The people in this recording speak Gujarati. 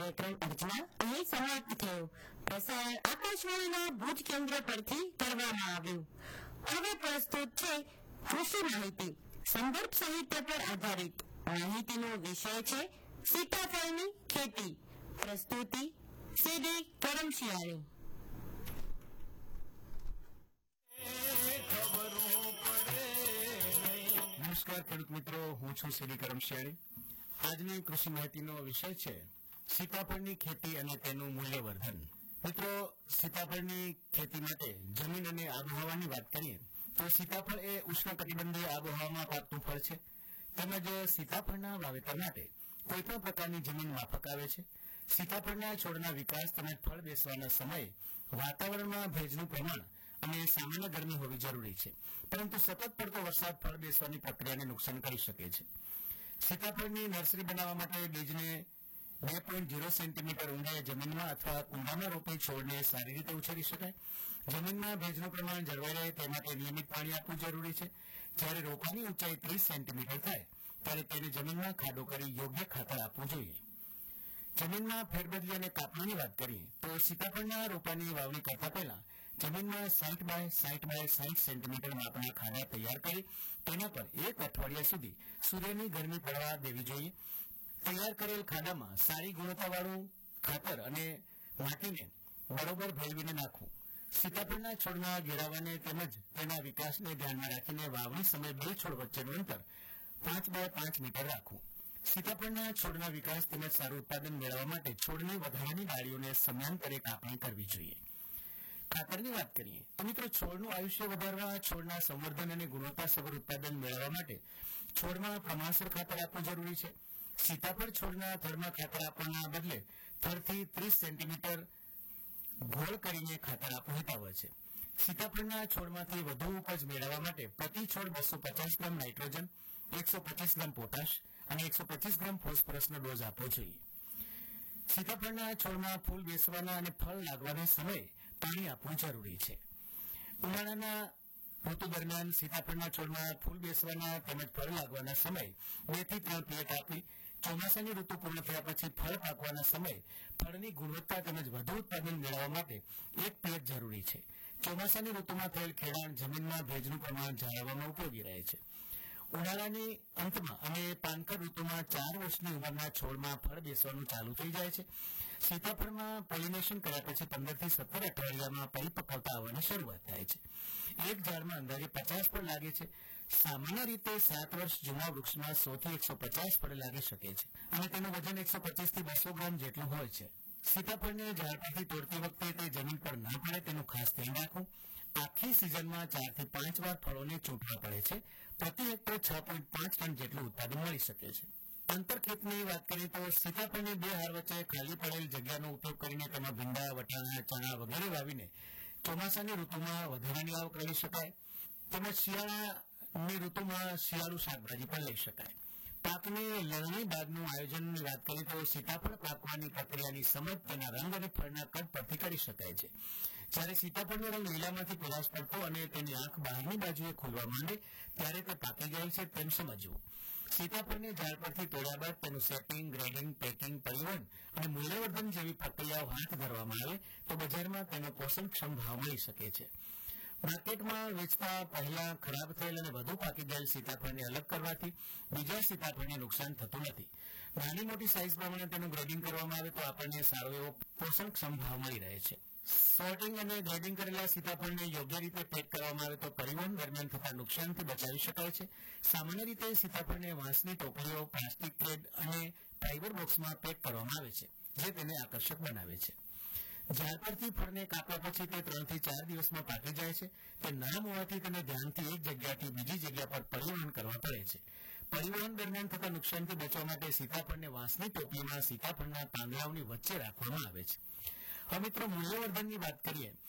કાર્યક્રમ અર્ચના અહીં સમાપ્ત થયો. પ્રસારણ આકાશવાણીના ભુજ કેન્દ્ર પરથી કરવામાં આવ્યું. હવે પ્રસ્તુત છે કૃષિ માહિતી. સંદર્ભ સાહિત્ય પર આધારિત માહિતીનો વિષય છે સીતાફળની ખેતી. પ્રસ્તુતિ સીડી કરમશિયાળી. નમસ્કાર ખેડૂત મિત્રો, હું છું સીડી કરમશિયાળી. આજની કૃષિ માહિતીનો વિષય છે સીતાફળની ખેતી અને તેનું મૂલ્યવર્ધન. મિત્રો, સીતાફળની ખેતી માટે જમીન અને આબોહવાની વાત કરીએ તો સીતાફળ એ ઉષ્ણકટિબંધીય આબોહવામાં પાકતું ફળ છે. તેમજ સીતાફળના વાવેતર માટે કોઈપણ પ્રકારની જમીન માફક આવે છે. સીતાફળના છોડના વિકાસ તેમજ ફળ બેસવાના સમયે વાતાવરણમાં ભેજનું પ્રમાણ અને સામાન્ય ગરમી હોવી જરૂરી છે, પરંતુ સતત પડતો વરસાદ ફળ બેસવાની પ્રક્રિયાને નુકસાન કરી શકે છે. સીતાફળની નર્સરી બનાવવા માટે બીજને 2.0 સેન્ટીમીટર ઊંડાઈ જમીનમાં અથવા કુંડામાં રોપી છોડને સારી રીતે ઉછેરી શકાય. જમીનમાં ભેજનું પ્રમાણ જળવાઈ રહે તે માટે નિયમિત પાણી આપવું જરૂરી છે. જ્યારે રોપાની ઊંચાઈ 30 સેન્ટીમીટર થાય ત્યારે તેને જમીનમાં ખાડો કરી યોગ્ય ખાતર આપવું જોઈએ. જમીનમાં ફેરબદલી અને કાપણીની વાત કરીએ તો સીતાફળના રોપાની વાવણી કરતા પહેલા જમીનમાં 60 બાય 60 સેન્ટીમીટર માપના ખાડા તૈયાર કરી તેના પર 1 અઠવાડિયા સુધી સૂર્યની ગરમી પડવા દેવી જોઈએ. તૈયાર કરેલ ખાડામાં સારી ગુણવત્તાવાળું ખાતર અને માટીને બરોબર ભેળવીને નાખવું. સીતાફળના છોડના ઘેરાવાને તેમજ તેના વિકાસને ધ્યાનમાં રાખીને વાવણી સમયે બે છોડ વચ્ચેનું અંતર 5 બાય 5 મીટર રાખવું. સીતાફળના છોડના વિકાસ તેમજ સારું ઉત્પાદન મેળવવા માટે છોડની વધારાની ડાળીઓને સમાંતરે કાપણી કરવી જોઈએ. ખાતરની વાત કરીએ તો મિત્રો, છોડનું આયુષ્ય વધારવા, છોડના સંવર્ધન અને ગુણવત્તાસભર ઉત્પાદન મેળવવા માટે છોડમાં પ્રમાણસર ખાતર આપવું જરૂરી છે. સીતાફળ છોડના થડમાં ખાતર આપવાના બદલે થડથી 30 સેન્ટીમીટર ગોળ કરીને ખાતર આપવું હિતાવહ છે. સીતાફળના છોડમાંથી વધુ ઉપજ મેળવવા માટે પ્રતિ છોડ 250 ગ્રામ નાઇટ્રોજન, 125 ગ્રામ પોટાશ અને 125 ગ્રામ ફોસ્ફરસનો ડોઝ આપવો જોઈએ. સીતાફળના છોડમાં ફૂલ બેસવાના અને ફળ લાગવાના સમયે પાણી આપવું જરૂરી છે. ઉનાળાના ઋતુ દરમિયાન સીતાફળના છોડમાં ફૂલ બેસવાના તેમજ ફળ લાગવાના સમયે 2 થી 3 પીએચ આપવી. ચોમાસાની ઋતુ પૂર્ણ થયા પછી ફળ પાકવાના સમયે ફળની ગુણવત્તા તેમજ વધુ ઉત્પાદન મેળવવા માટે 1 પીએચ જરૂરી છે. ચોમાસાની ઋતુમાં થયેલ ખેડાણ જમીનમાં ભેજનું પ્રમાણ જાળવવામાં ઉપયોગી રહે છે. ઉનાળાની અંતમાં અને પાનખર ઋતુમાં 4 વર્ષની ઉંમરના છોડમાં ફળ બેસવાનું ચાલુ થઈ જાય છે. સીતાફળમાં પોલિનેશન કર્યા પછી 15 થી 17 અઠવાડિયામાં પરિપક્વતા આવવાની શરૂઆત થાય છે. એક ઝાડમાં અંદાજે 50 ફળ લાગે છે. સામાન્ય રીતે 7 વર્ષ જૂના વૃક્ષમાં 100 થી 150 ફળ લાગી શકે છે અને તેનું વજન 125 થી 200 ગ્રામ જેટલું હોય છે. સીતાફળને ઝાડ પરથી તોડતી વખતે તે જમીન પર ન પડે તેનું ખાસ ધ્યાન રાખવું. આખી સિઝનમાં 4 થી 5 વાર ફળોને ચૂંટવા પડે છે. પ્રતિ હેક્ટર 6.5 ટન જેટલું ઉત્પાદન મળી શકે છે. આંતરખેતની વાત કરીએ તો સીતાફળની 2 હાર વચ્ચે ખાલી પડેલ જગ્યાનો ઉપયોગ કરીને તેમાં ભીંડા, વટાણા, ચણા વગેરે વાવીને ચોમાસાની ઋતુમાં વધારાની આવક લઈ શકાય. તેમજ શિયાળાની ઋતુમાં શિયાળુ શાકભાજી પણ લઈ શકાય. પાકની લણણી બાદનું આયોજનની વાત કરીએ તો સીતાફળ પાકવાની પ્રક્રિયાની સમજ તેના રંગ અને ફળના કદ પરથી કરી શકાય છે. જ્યારે સીતાફળનો રંગ લીલામાંથી પીળાશ પડતો અને તેની આંખ બહારની બાજુએ ખુલવા માંડે ત્યારે તે પાકી ગયેલ છે તેમ સમજવું. સીતાફળને ઝાડ પરથી તોડ્યા બાદ તેનું સેટિંગ, ગ્રેડિંગ, પેકિંગ, પરિવહન અને મૂલ્યવર્ધન જેવી પ્રક્રિયાઓ હાથ ધરવામાં આવે તો બજારમાં તેનો પોષણક્ષમ ભાવ મળી શકે છે. માર્કેટમાં વેચતા પહેલા ખરાબ થયેલ અને વધુ પાકી ગયેલ સીતાફળને અલગ કરવાથી બીજા સીતાફળને નુકસાન થતું નથી. નાની મોટી સાઇઝ પ્રમાણે તેનું ગ્રેડિંગ કરવામાં આવે તો આપણને સારો એવો પોષણક્ષમ ભાવ મળી રહે છે. સોર્ટિંગ અને ગ્રેડિંગ કરેલા સીતાફળને યોગ્ય રીતે પેક કરવામાં આવે તો પરિવહન દરમિયાન થતા નુકસાનથી બચાવી શકાય છે. સામાન્ય રીતે સીતાફળને વાંસની ટોપલીઓ, પ્લાસ્ટિક કેડ અને ફાઇબર બોક્સમાં પેક કરવામાં આવે છે, જે તેને આકર્ષક બનાવે છે. ઝાડ પરથી ફળને કાપ્યા પછી તે 3 થી 4 દિવસમાં પાકી જાય છે. તે નરમ હોવાથી તેને ધ્યાનથી એક જગ્યાથી બીજી જગ્યા પર પરિવહન કરવા પડે છે. પરિવહન દરમિયાન થતા નુકસાનથી બચવા માટે સીતાફળને વાંસની ટોપલીમાં સીતાફળના પાંદડાઓની વચ્ચે રાખવામાં આવે છે. હવે મિત્રો, મૂલ્યવર્ધનની વાત કરીએ